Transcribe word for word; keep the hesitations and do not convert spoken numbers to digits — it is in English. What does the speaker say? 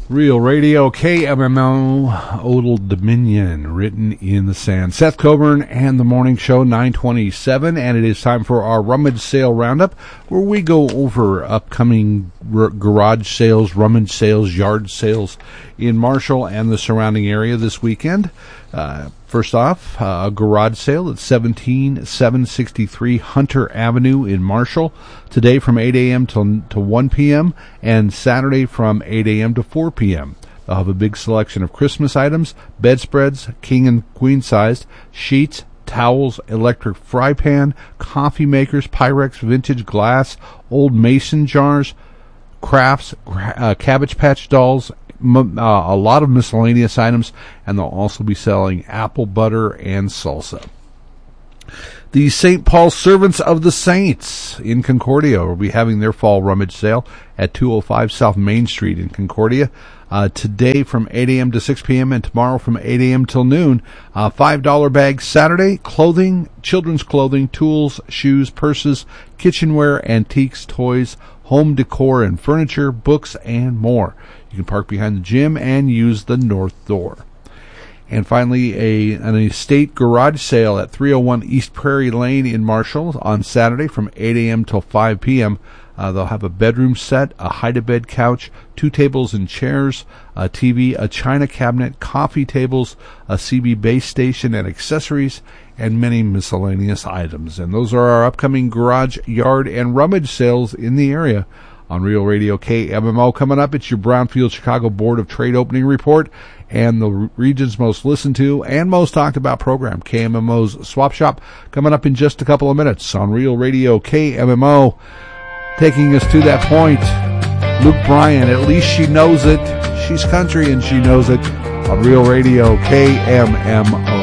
Real Radio, K M M O, Old Dominion, written in the sand. Seth Coburn and the Morning Show, nine twenty-seven, and it is time for our Rummage Sale Roundup, where we go over upcoming r- garage sales, rummage sales, yard sales in Marshall and the surrounding area this weekend. Uh, first off, uh, a garage sale at seventeen seven sixty-three Hunter Avenue in Marshall, today from eight a.m. till to one p.m. and Saturday from eight a.m. to four p.m. They'll have a big selection of Christmas items, bedspreads, king and queen sized, sheets, towels, electric fry pan, coffee makers, Pyrex vintage glass, old mason jars, crafts, uh, Cabbage Patch dolls, m- uh, a lot of miscellaneous items, and they'll also be selling apple butter and salsa. The Saint Paul Servants of the Saints in Concordia will be having their fall rummage sale at two oh five South Main Street in Concordia. Uh, today from eight a.m. to six p.m. and tomorrow from eight a.m. till noon. Uh, five dollar bags Saturday, clothing, children's clothing, tools, shoes, purses, kitchenware, antiques, toys, home decor and furniture, books, and more. You can park behind the gym and use the north door. And finally, a an estate garage sale at three oh one East Prairie Lane in Marshall on Saturday from eight a.m. till five p.m. Uh, they'll have a bedroom set, a hide-a-bed couch, two tables and chairs, a T V, a china cabinet, coffee tables, a C B base station and accessories, and many miscellaneous items. And those are our upcoming garage, yard, and rummage sales in the area. On Real Radio K M M O, coming up, it's your Brownfield Chicago Board of Trade opening report and the region's most listened to and most talked about program, K M M O's Swap Shop, coming up in just a couple of minutes on Real Radio K M M O. Taking us to that point, Luke Bryan, At Least She Knows It. She's country and she knows it on Real Radio K M M O.